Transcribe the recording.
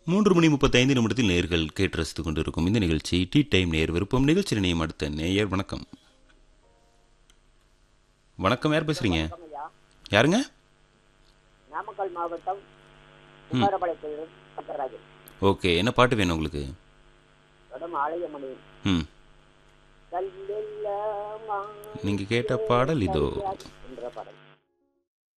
3:35 நேயர்கள் கேட்டு ரசித்துக் கொண்டிருக்கும் இந்த நிகழ்ச்சி டீ டைம் நேயர் விருப்பம் நிகழ்ச்சி நினையம் அடுத்த நேயர் வணக்கம். வணக்கம், யார் பேசுறீங்க? வணக்கம் ஐயா. யாருங்க? நாமக்கல் மாவட்டம் ம் குமாரபாளையத்திலிருந்து சங்கரராஜன். ஓகே, என்ன பாட்டு வேணும் உங்களுக்கு? படம் ஆலயமணி. ம் கல்லெல்லாம் நீங்கள் கேட்ட பாடல் இதோ. என்ற படம்.